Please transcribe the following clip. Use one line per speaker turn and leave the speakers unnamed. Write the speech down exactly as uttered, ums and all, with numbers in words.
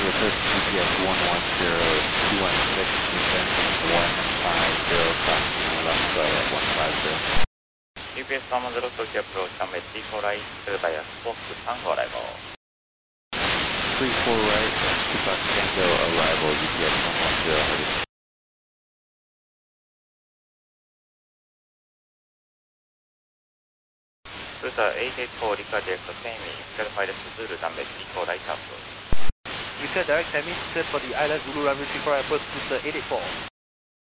with this G P S one one zero two one six, descending one five zero, crossing left flight at one five zero.
G P S one one zero Tokyo approach, runway three four right, cleared by a Fox Tango arrival.
three four right, two Fox Tango arrival, G P S one one zero, heavy.
Cruiser eight eight four, Rika direct to Semi, cleared by the Zulu, runway three four right approach.
You said direct Semi, cleared for the Island Zulu runway three four right approach, Cruiser eight eight four.